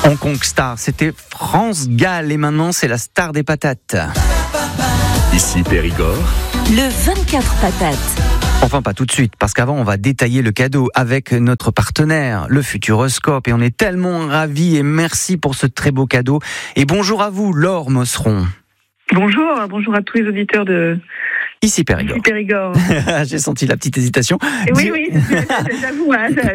Hong Kong Star, c'était France Gall et maintenant c'est la star des patates. Ici Périgord. Le 24 patates. Enfin pas tout de suite, parce qu'avant on va détailler le cadeau avec notre partenaire, le Futuroscope, et on est tellement ravis et merci pour ce très beau cadeau. Et bonjour à vous, Laure Mosseron. Bonjour à tous les auditeurs de Ici Périgord. J'ai senti la petite hésitation. Oui, j'avoue,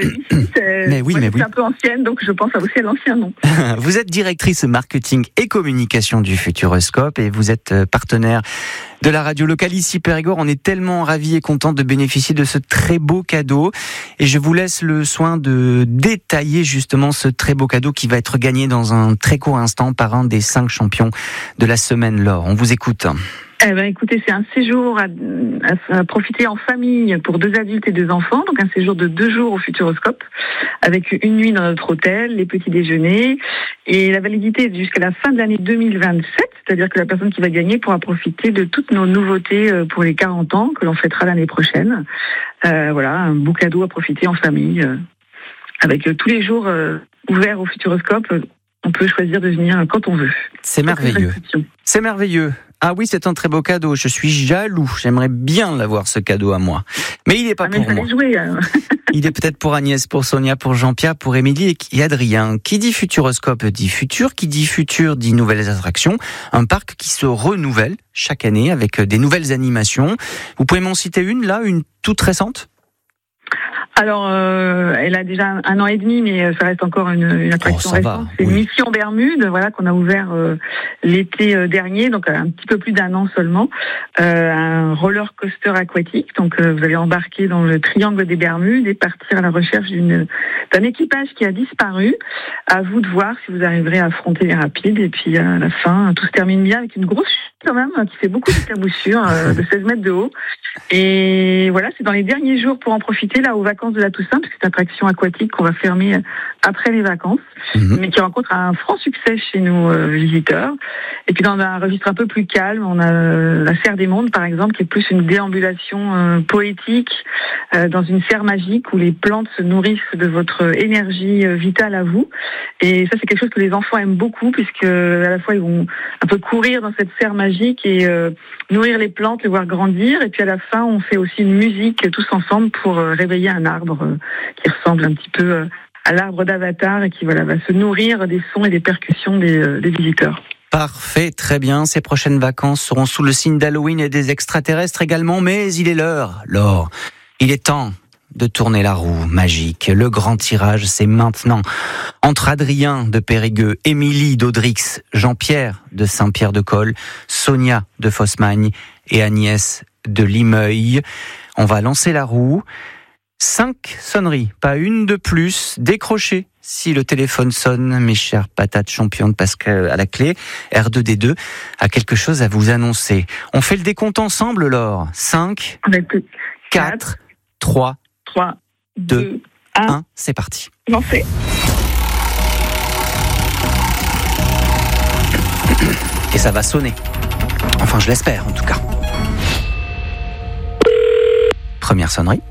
c'est un peu ancienne, donc je pense aussi à l'ancien nom. Vous êtes directrice marketing et communication du Futuroscope et vous êtes partenaire de la radio locale ici Périgord. On est tellement ravis et contents de bénéficier de ce très beau cadeau. Et je vous laisse le soin de détailler justement ce très beau cadeau qui va être gagné dans un très court instant par un des 5 champions de la semaine, Laure. On vous écoute. Écoutez, c'est un séjour à profiter en famille pour 2 adultes et 2 enfants, donc un séjour de 2 jours au Futuroscope, avec une nuit dans notre hôtel, les petits déjeuners, et la validité est jusqu'à la fin de l'année 2027, c'est-à-dire que la personne qui va gagner pourra profiter de toutes nos nouveautés pour les 40 ans que l'on fêtera l'année prochaine. Voilà, un beau cadeau à profiter en famille, avec tous les jours ouverts au Futuroscope. On peut choisir de venir quand on veut. C'est merveilleux. C'est merveilleux. Ah oui, c'est un très beau cadeau. Je suis jaloux. J'aimerais bien l'avoir, ce cadeau à moi. Mais il n'est pas pour moi. Il est peut-être pour Agnès, pour Sonia, pour Jean-Pierre, pour Émilie et Adrien. Qui dit Futuroscope dit futur. Qui dit futur dit nouvelles attractions. Un parc qui se renouvelle chaque année avec des nouvelles animations. Vous pouvez m'en citer une, là, une toute récente ? Alors, elle a déjà 1 an et demi, mais ça reste encore une attraction récente. C'est Mission Bermude, voilà, qu'on a ouvert l'été dernier, donc un petit peu plus d'1 an seulement. Un roller coaster aquatique, donc vous allez embarquer dans le triangle des Bermudes et partir à la recherche d'un équipage qui a disparu. À vous de voir si vous arriverez à affronter les rapides. Et puis à la fin, tout se termine bien avec une grosse chute quand même, qui fait beaucoup d'éclaboussures, de 16 mètres de haut. Et voilà, c'est dans les derniers jours pour en profiter, là, aux vacances de la Toussaint, parce que c'est une attraction aquatique qu'on va fermer après les vacances, mais qui rencontre un franc succès chez nos visiteurs. Et puis dans un registre un peu plus calme, on a la Serre des Mondes, par exemple, qui est plus une déambulation poétique dans une serre magique où les plantes se nourrissent de votre énergie vitale à vous. Et ça, c'est quelque chose que les enfants aiment beaucoup, puisque à la fois ils vont un peu courir dans cette serre magique et nourrir les plantes, les voir grandir. Et puis à la fin, on fait aussi une musique tous ensemble pour réveiller un arbre qui ressemble un petit peu à l'arbre d'Avatar et qui va se nourrir des sons et des percussions des visiteurs. Parfait, très bien. Ces prochaines vacances seront sous le signe d'Halloween et des extraterrestres également, mais il est l'heure, Laure. Il est temps de tourner la roue magique. Le grand tirage, c'est maintenant. Entre Adrien de Périgueux, Émilie d'Audrix, Jean-Pierre de Saint-Pierre-de-Colle, Sonia de Fossemagne et Agnès de Limeuil. On va lancer la roue. 5 sonneries, pas une de plus. Décrochez si le téléphone sonne, mes chères patates championnes, parce qu'à la clé, R2D2 a quelque chose à vous annoncer. On fait le décompte ensemble, Laure. 5, 4, 3, 2, 1, c'est parti. Lancez. Et ça va sonner. Enfin, je l'espère, en tout cas. Première sonnerie.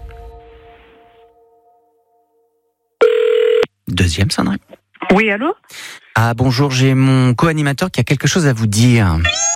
Deuxième sonnerie. Oui, allô ? Ah, bonjour, j'ai mon co-animateur qui a quelque chose à vous dire.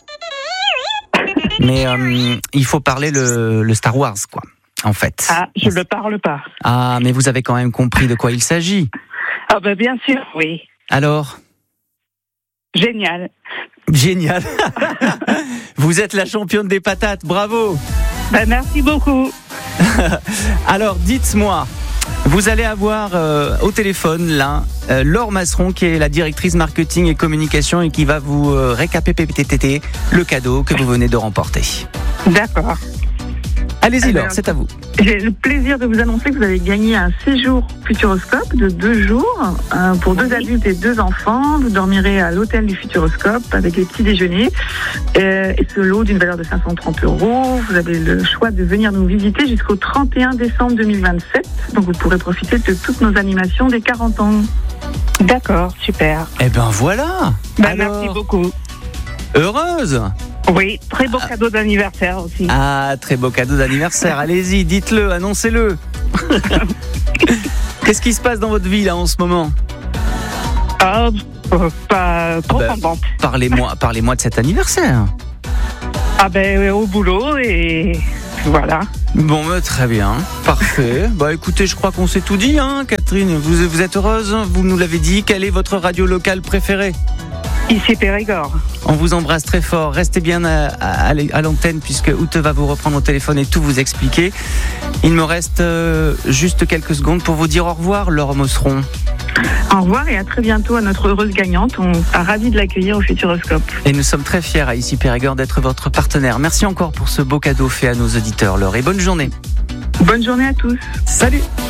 Mais il faut parler le Star Wars, quoi, en fait. Ah, je ne parle pas. Ah, mais vous avez quand même compris de quoi il s'agit. Ah, ben bien sûr, oui. Alors ? Génial. Génial. Vous êtes la championne des patates, bravo. Ben, merci beaucoup. Alors, dites-moi, vous allez avoir au téléphone, là, Laure Mosseron, qui est la directrice marketing et communication et qui va vous récapituler le cadeau que vous venez de remporter. D'accord. Allez-y, Laure, c'est à vous. J'ai le plaisir de vous annoncer que vous avez gagné un séjour Futuroscope de 2 jours pour 2 adultes et 2 enfants. Vous dormirez à l'hôtel du Futuroscope avec les petits déjeuners et ce lot d'une valeur de 530 €. Vous avez le choix de venir nous visiter jusqu'au 31 décembre 2027. Donc vous pourrez profiter de toutes nos animations des 40 ans. D'accord, super. Eh ben voilà. Merci beaucoup. Heureuse. Oui, très beau cadeau d'anniversaire aussi. Ah, très beau cadeau d'anniversaire. Allez-y, dites-le, annoncez-le. Qu'est-ce qui se passe dans votre vie là en ce moment ? Pas trop contente. Parlez-moi de cet anniversaire. Au boulot et voilà. Bon, très bien, parfait. Écoutez, je crois qu'on s'est tout dit, Catherine. Vous êtes heureuse, vous nous l'avez dit. Quelle est votre radio locale préférée ? Ici Périgord. On vous embrasse très fort. Restez bien à l'antenne puisque Ute va vous reprendre au téléphone et tout vous expliquer. Il me reste juste quelques secondes pour vous dire au revoir, Laure Mosseron. Au revoir et à très bientôt à notre heureuse gagnante. On sera ravis de l'accueillir au Futuroscope. Et nous sommes très fiers à Ici Périgord d'être votre partenaire. Merci encore pour ce beau cadeau fait à nos auditeurs, Laure, et bonne journée. Bonne journée à tous. Salut.